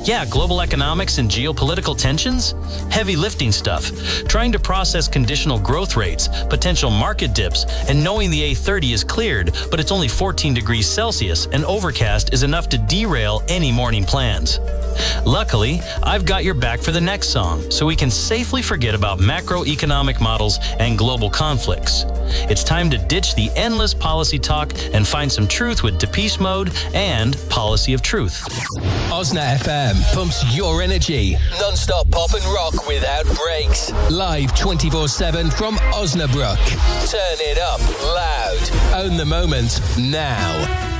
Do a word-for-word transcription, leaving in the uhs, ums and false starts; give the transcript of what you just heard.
Yeah, global economics and geopolitical tensions? Heavy lifting stuff. Trying to process conditional growth rates, potential market dips, and knowing the A thirty is cleared, but it's only fourteen degrees Celsius and overcast is enough to derail any morning plans. Luckily, I've got your back for the next song, so we can safely forget about macroeconomic models and global conflicts. It's time to ditch the endless policy talk and find some truth with Depeche Mode and Policy of Truth. Osna F M pumps your energy. Non-stop pop and rock without breaks. Live twenty-four seven from Osnabrück. Turn it up loud. Own the moment now.